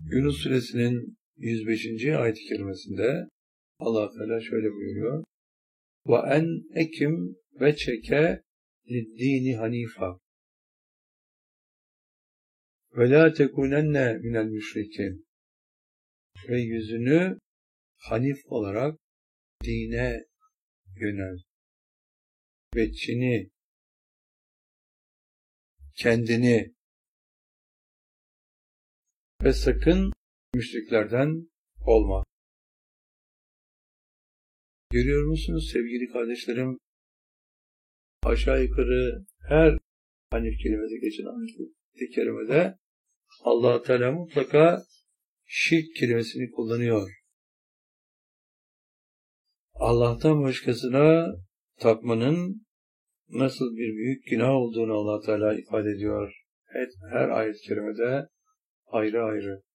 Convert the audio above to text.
Yunus Suresinin 105. ayet-i kerimesinde Allah Teala şöyle buyuruyor. وَاَنْ اَكِمْ وَچَكَ لِلدِّينِ حَن۪يفًا وَلَا تَكُونَنَّ مِنَ الْمُشْرِكِينَ. Ve yüzünü hanif olarak dine yönel. Ve Çin'i, kendini ve sakın müşriklerden olma. Görüyor musunuz sevgili kardeşlerim? Aşağı yukarı her hanif kelimede geçen ayet-i kerimede Allah-u Teala mutlaka şirk kelimesini kullanıyor. Allah'tan başkasına tapmanın nasıl bir büyük günah olduğunu Allah-u Teala ifade ediyor. Her ayet-i kerimede ayrı ayrı.